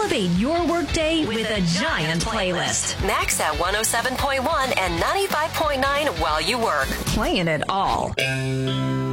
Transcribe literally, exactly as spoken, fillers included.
Elevate your workday with a giant playlist. Max at one oh seven point one and ninety-five point nine while you work. Playing it all.